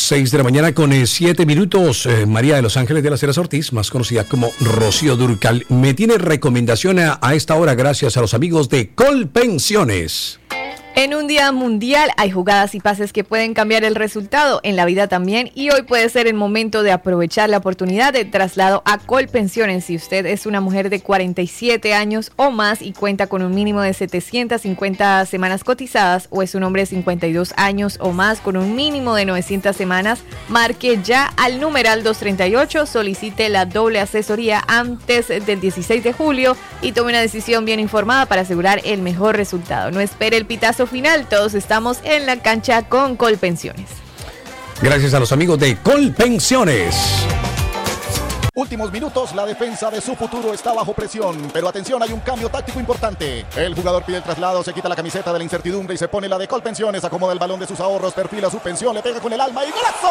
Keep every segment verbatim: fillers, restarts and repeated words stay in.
seis de la mañana con eh, siete minutos. Eh, María de los Ángeles de las Heras Ortiz, más conocida como Rocío Dúrcal, me tiene recomendación a, a esta hora gracias a los amigos de Colpensiones. En un día mundial hay jugadas y pases que pueden cambiar el resultado, en la vida también, y hoy puede ser el momento de aprovechar la oportunidad de traslado a Colpensiones. Si usted es una mujer de cuarenta y siete años o más y cuenta con un mínimo de setecientas cincuenta semanas cotizadas, o es un hombre de cincuenta y dos años o más con un mínimo de novecientas semanas, marque ya al numeral doscientos treinta y ocho, solicite la doble asesoría antes del dieciséis de julio y tome una decisión bien informada para asegurar el mejor resultado. No espere el pitazo final, todos estamos en la cancha con Colpensiones. Gracias a los amigos de Colpensiones. Últimos minutos, la defensa de su futuro está bajo presión, pero atención, hay un cambio táctico importante. El jugador pide el traslado, se quita la camiseta de la incertidumbre y se pone la de Colpensiones, acomoda el balón de sus ahorros, perfila su pensión, le pega con el alma y ¡golazo!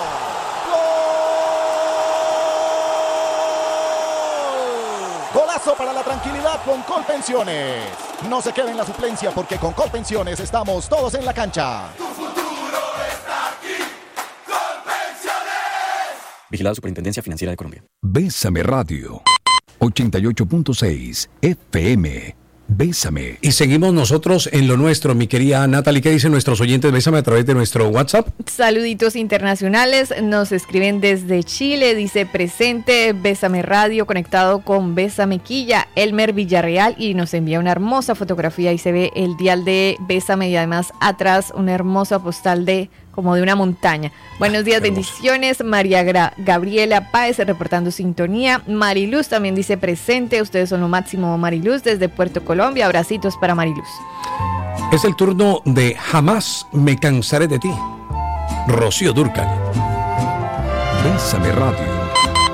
¡Gol! Golazo para la tranquilidad con Colpensiones. No se quede en la suplencia porque con Colpensiones estamos todos en la cancha. Tu futuro está aquí. Colpensiones. Vigilado Superintendencia Financiera de Colombia. Bésame Radio ochenta y ocho punto seis F M. Bésame. Y seguimos nosotros en lo nuestro, mi querida Natalie. ¿Qué dicen nuestros oyentes? Bésame a través de nuestro WhatsApp. Saluditos internacionales, nos escriben desde Chile, dice presente, Bésame Radio, conectado con Bésame Quilla, Elmer Villarreal, y nos envía una hermosa fotografía y se ve el dial de Bésame y además atrás una hermosa postal de como de una montaña. Buenos días, bendiciones. María Gra- Gabriela Páez reportando sintonía. Mariluz también dice presente. Ustedes son lo máximo, Mariluz, desde Puerto Colombia. Abracitos para Mariluz. Es el turno de Jamás me cansaré de ti. Rocío Dúrcal. Bésame Radio